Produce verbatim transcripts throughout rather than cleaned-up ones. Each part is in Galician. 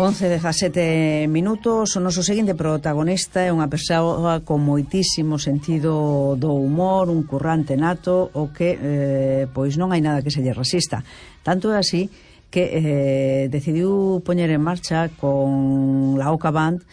once e dezasete minutos. O noso seguinte protagonista é unha persoa con moitísimo sentido do humor, un currante nato, o que eh, pois non hai nada que se lle resista. Tanto é así que eh, decidiu poñer en marcha con la Oca Band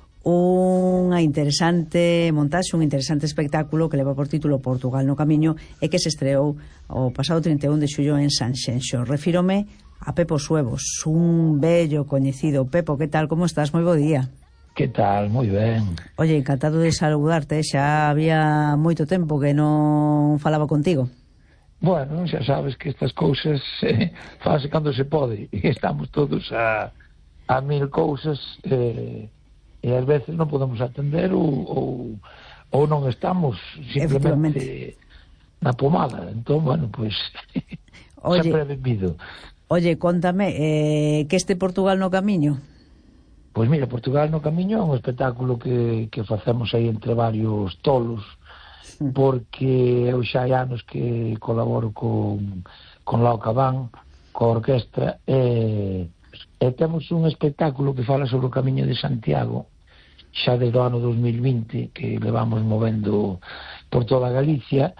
unha interesante montaxe, un interesante espectáculo que leva por título Portugal no Camiño e que se estreou o pasado trinta e un de xullo en Sanxenxo. Refírome a Pepo Suevos, un bello coñecido. Pepo, que tal, como estás? Moi bo día. Que tal? Moi ben. Oye, encantado de saludarte, xa había moito tempo que non falaba contigo. Bueno, xa sabes que estas cousas eh, fase cando se pode, e estamos todos a, a mil cousas, eh, e ás veces non podemos atender ou, ou, ou non estamos simplemente na pomada. Entón, bueno, pois pues, sempre benvido. Oye, contame, eh, que este Portugal no Camiño? Pois mira, Portugal no Camiño é un espectáculo que, que facemos aí entre varios tolos, porque eu xa hai anos que colaboro con, con la Oca Band, coa orquestra, e, e temos un espectáculo que fala sobre o Camiño de Santiago, xa desde o ano dos mil vinte, que levamos movendo por toda Galicia,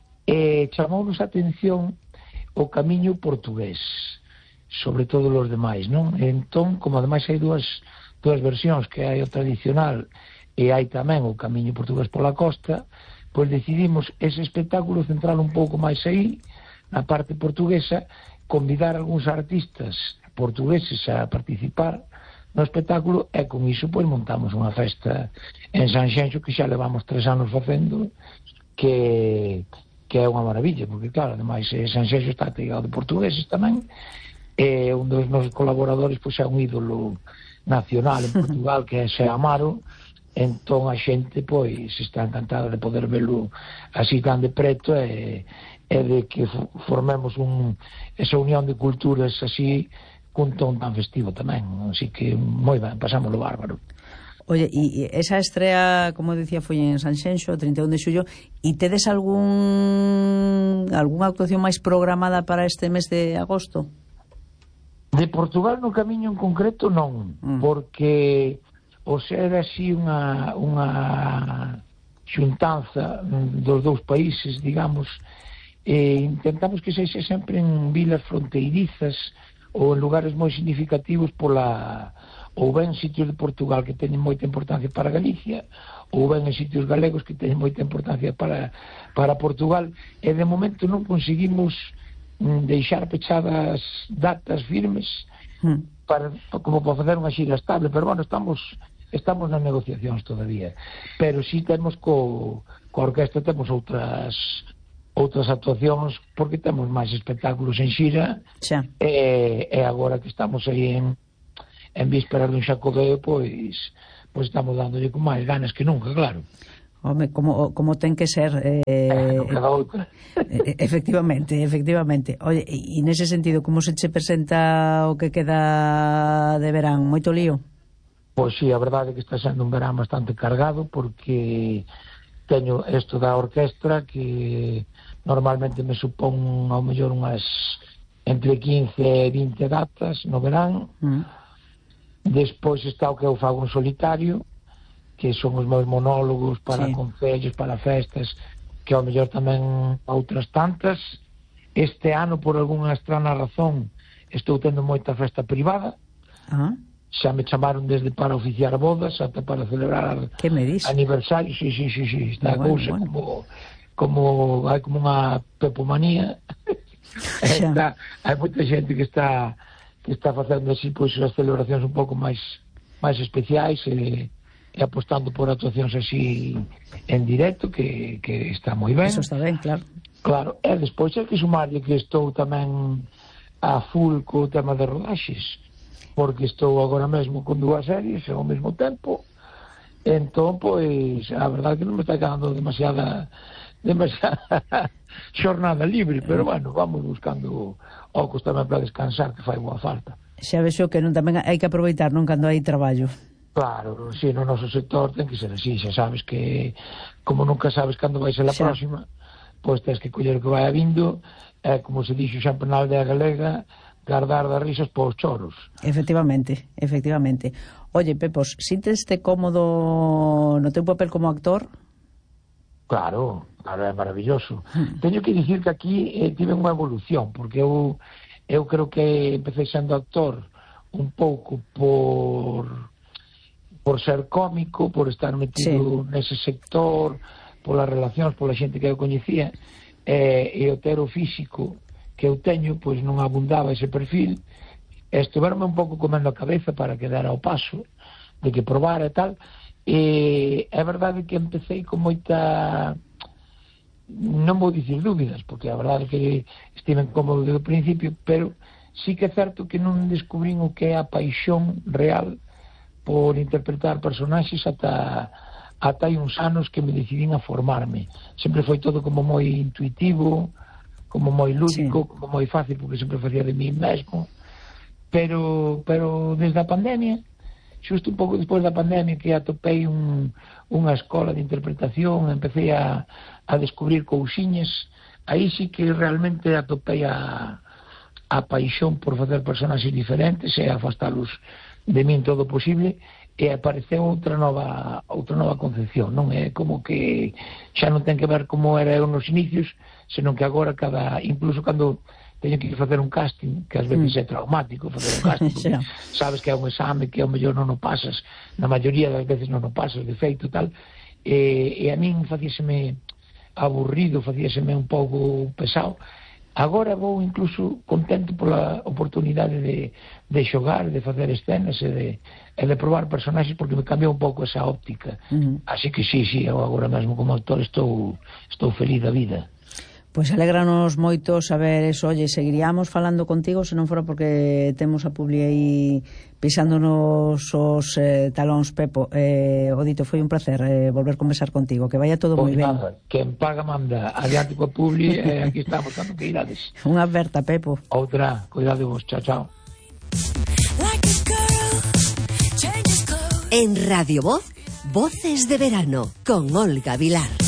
e chamounos a atención o Camiño portugués sobre todo os demais, non? Entón, como ademais hai dúas, dúas versións, que hai o tradicional e hai tamén o Camiño portugués pola costa, pois decidimos ese espectáculo centrar un pouco máis aí, na parte portuguesa, convidar algúns artistas portugueses a participar no espectáculo, e con iso pois montamos unha festa en Sanxenxo que xa levamos tres anos facendo, que, que é unha maravilla, porque claro, ademais Sanxenxo está ateigado de portugueses tamén, e un dos nosos colaboradores pois é un ídolo nacional en Portugal que é Xe Amaro. Entón a xente pois está encantada de poder velo así tan de preto e, e de que formemos un, esa unión de culturas así cun ton tan festivo tamén, así que moi ben, pasámoslo bárbaro. Oye, e esa estrea, como decía, foi en Sanxenxo, trinta e un de xullo, e tedes algún algunha actuación máis programada para este mes de agosto? De Portugal no Camiño en concreto non, mm. porque o ser así unha, unha xuntanza dos dous países, digamos, eh, intentamos que sexa sempre en vilas fronteirizas ou en lugares moi significativos pola, ou ben sitios de Portugal que teñen moita importancia para Galicia, ou ben en sitios galegos que teñen moita importancia para, para Portugal, e de momento non conseguimos deixar pechadas datas firmes mm. para, como para facer unha xira estable, pero bueno, estamos estamos nas negociacións todavía, pero si temos co, co orquestra temos outras outras actuacións, porque temos máis espectáculos en xira, e, e agora que estamos aí en en vísperas dun xacobeo, pois pois estamos dándolle con máis ganas que nunca, claro. Home, como, como ten que ser eh, eh, non queda outra. efectivamente, efectivamente. Oye, e nese sentido, como se che presenta o que queda de verán? Moito lío? Pois sí, a verdade é que está sendo un verán bastante cargado, porque teño isto da orquestra que normalmente me supón ao mellor unhas entre quince e vinte datas no verán. mm. Despois está o que eu fago en solitario, que son os meus monólogos para sí. concellos, para festas, que ao mellor tamén outras tantas. Este ano, por algunha estrana razón, estou tendo moita festa privada. Ah. Xa me chamaron desde para oficiar bodas ata para celebrar aniversario. Sí, sí, sí, sí. Está a bueno, cousa bueno. como como hai como unha pepomanía. está, hai moita xente que está que está facendo así pois as celebracións un pouco máis máis especiais e e apostando por actuacións así en directo, que, que está moi ben. Eso está ben, claro. Claro, e despois hai que sumarlle que estou tamén a full co tema de rodaxes, porque estou agora mesmo con dúas series ao mesmo tempo, entón, pois, a verdade que non me está quedando demasiada demasiada xornada libre, pero bueno, vamos buscando ocos tamén para descansar, que fai boa falta. Xa vexo que non tamén hai que aproveitar, non, cando hai traballo. Claro, si, no noso sector ten que ser así, xa sabes que como nunca sabes cando vai ser a próxima, pois tens que coller o que vai vindo, e como se dixo sempre na aldea galega, guardar das risas pos choros. Efectivamente, efectivamente. Oye, Pepos, sinteste cómodo no teu papel como actor? Claro, claro, é maravilloso. Hmm. Teño que dicir que aquí eh, tive unha evolución, porque eu, eu creo que empecé sendo actor un pouco por por ser cómico, por estar metido sí. nese sector, polas relacións, pola xente que eu coñecía, eh, e o ter o físico que eu teño, pois non abundaba ese perfil. Estuverme un pouco comendo a cabeza para que dera o paso de que probara e tal, e é verdade que empecé con moita, non vou dicir dúbidas, porque a verdade é que estive incómodo desde o principio, pero sí que é certo que non descubrín o que é a paixón real por interpretar personaxes ata ata hai uns anos que me decidín a formarme. Sempre foi todo como moi intuitivo, como moi lúdico, sí. como moi fácil, porque sempre facía de mí mesmo. Pero, pero desde a pandemia, xusto un pouco despois da pandemia, que atopei un, unha escola de interpretación, empecé a, a descubrir cousiñas, aí sí que realmente atopei a, a paixón por facer personaxes diferentes e afastalos de min todo posible, e apareceu outra nova outra nova concepción, non é como que xa non ten que ver como era eu nos inicios, senón que agora cada, incluso cando teño que facer un casting, que ás veces mm. é traumático facer un casting, porque sabes que é un exame que ao mellor non o pasas, na maioría das veces non o pasas, de feito tal, e, e a min facíaseme aburrido, facíaseme un pouco pesado. Agora vou incluso contento pola oportunidade de, de xogar, de facer escenas e de, e de probar personaxes, porque me cambiou un pouco esa óptica. Mm. Así que sí, sí, eu agora mesmo como actor estou, estou feliz da vida. Pois alégranos moito saber eso. Oye, seguiríamos falando contigo se non fora porque temos a Publi aí pisándonos os eh, talóns, Pepo. Eh, o dito, foi un placer eh, volver a conversar contigo, que vaya todo moi ben. Nada, quen paga manda, adiante coa Publi, e eh, aquí estamos, cando que irades. Unha aberta, Pepo. Outra, cuidado vos, chao, chao. En Radio Voz, Voces de Verano, con Olga Vilar.